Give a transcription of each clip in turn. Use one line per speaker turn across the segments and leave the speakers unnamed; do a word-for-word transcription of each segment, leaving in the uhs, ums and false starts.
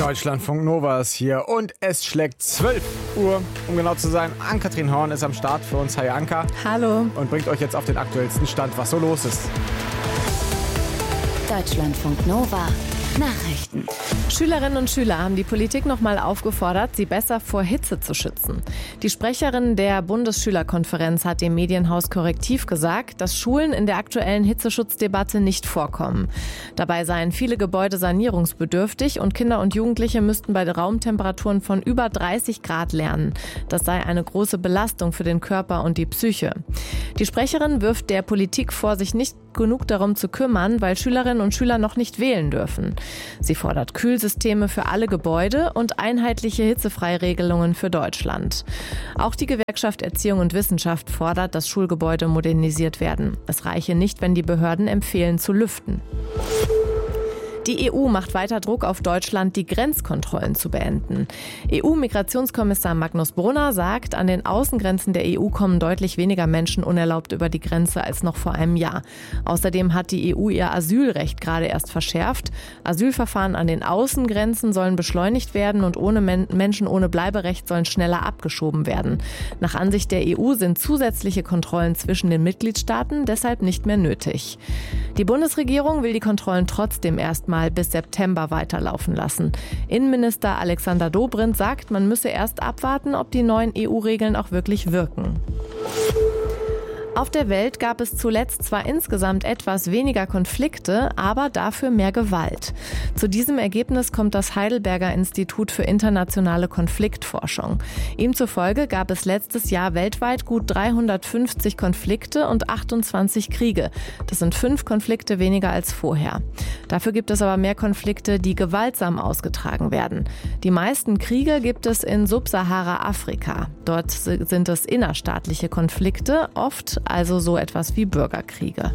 Deutschlandfunk Nova ist hier und es schlägt zwölf Uhr, um genau zu sein. Ann-Kathrin Horn ist am Start für uns. Hi Anka.
Hallo.
Und bringt euch jetzt auf den aktuellsten Stand, was so los ist.
Deutschlandfunk Nova. Nachrichten.
Schülerinnen und Schüler haben die Politik noch mal aufgefordert, sie besser vor Hitze zu schützen. Die Sprecherin der Bundesschülerkonferenz hat dem Medienhaus Korrektiv gesagt, dass Schulen in der aktuellen Hitzeschutzdebatte nicht vorkommen. Dabei seien viele Gebäude sanierungsbedürftig und Kinder und Jugendliche müssten bei Raumtemperaturen von über dreißig Grad lernen. Das sei eine große Belastung für den Körper und die Psyche. Die Sprecherin wirft der Politik vor, sich nicht genug darum zu kümmern, weil Schülerinnen und Schüler noch nicht wählen dürfen. Sie fordert Kühlsysteme für alle Gebäude und einheitliche Hitzefreiregelungen für Deutschland. Auch die Gewerkschaft Erziehung und Wissenschaft fordert, dass Schulgebäude modernisiert werden. Es reiche nicht, wenn die Behörden empfehlen, zu lüften. Die E U macht weiter Druck auf Deutschland, die Grenzkontrollen zu beenden. E U-Migrationskommissar Magnus Brunner sagt, an den Außengrenzen der E U kommen deutlich weniger Menschen unerlaubt über die Grenze als noch vor einem Jahr. Außerdem hat die E U ihr Asylrecht gerade erst verschärft. Asylverfahren an den Außengrenzen sollen beschleunigt werden und ohne Men- Menschen ohne Bleiberecht sollen schneller abgeschoben werden. Nach Ansicht der E U sind zusätzliche Kontrollen zwischen den Mitgliedstaaten deshalb nicht mehr nötig. Die Bundesregierung will die Kontrollen trotzdem erstmal bis September weiterlaufen lassen. Innenminister Alexander Dobrindt sagt, man müsse erst abwarten, ob die neuen E U-Regeln auch wirklich wirken. Auf der Welt gab es zuletzt zwar insgesamt etwas weniger Konflikte, aber dafür mehr Gewalt. Zu diesem Ergebnis kommt das Heidelberger Institut für internationale Konfliktforschung. Ihm zufolge gab es letztes Jahr weltweit gut dreihundertfünfzig Konflikte und achtundzwanzig Kriege. Das sind fünf Konflikte weniger als vorher. Dafür gibt es aber mehr Konflikte, die gewaltsam ausgetragen werden. Die meisten Kriege gibt es in Subsahara-Afrika. Dort sind es innerstaatliche Konflikte, oft also so etwas wie Bürgerkriege.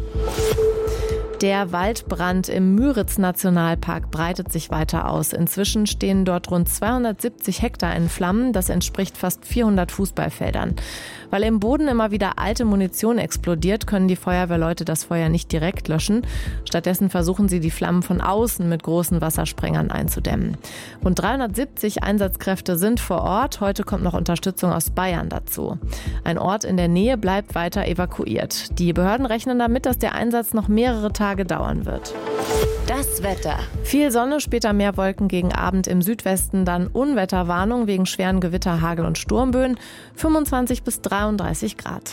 Der Waldbrand im Müritz-Nationalpark breitet sich weiter aus. Inzwischen stehen dort rund zweihundertsiebzig Hektar in Flammen. Das entspricht fast vierhundert Fußballfeldern. Weil im Boden immer wieder alte Munition explodiert, können die Feuerwehrleute das Feuer nicht direkt löschen. Stattdessen versuchen sie, die Flammen von außen mit großen Wassersprengern einzudämmen. Rund dreihundertsiebzig Einsatzkräfte sind vor Ort. Heute kommt noch Unterstützung aus Bayern dazu. Ein Ort in der Nähe bleibt weiter evakuiert. Die Behörden rechnen damit, dass der Einsatz noch mehrere Tage dauern wird.
Das Wetter.
Viel Sonne, später mehr Wolken gegen Abend im Südwesten, dann Unwetterwarnung wegen schweren Gewitter, Hagel und Sturmböen, fünfundzwanzig bis dreiunddreißig Grad.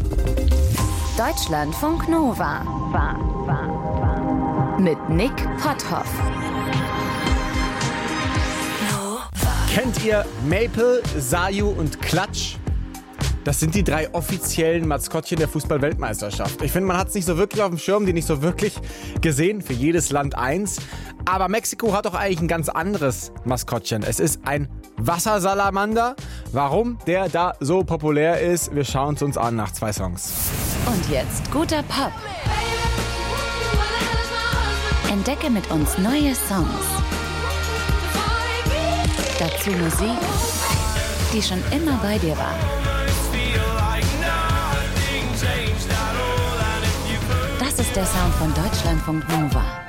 Deutschlandfunk Nova. War, war, war. Mit Nick Potthoff.
Kennt ihr Maple, Sayu und Klatsch? Das sind die drei offiziellen Maskottchen der Fußball-Weltmeisterschaft. Ich finde, man hat es nicht so wirklich auf dem Schirm, die nicht so wirklich gesehen. Für jedes Land eins. Aber Mexiko hat doch eigentlich ein ganz anderes Maskottchen. Es ist ein Wassersalamander. Warum der da so populär ist, wir schauen es uns an nach zwei Songs.
Und jetzt guter Pop. Entdecke mit uns neue Songs. Dazu Musik, die schon immer bei dir war. Das ist der Sound von Deutschlandfunk Nova.